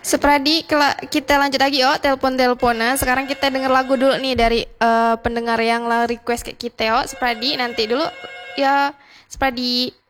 Sepradi, kita lanjut lagi telepon-teleponan. Sekarang kita denger lagu dulu nih dari pendengar yang request ke kita Sepradi, nanti dulu ya Sepradi.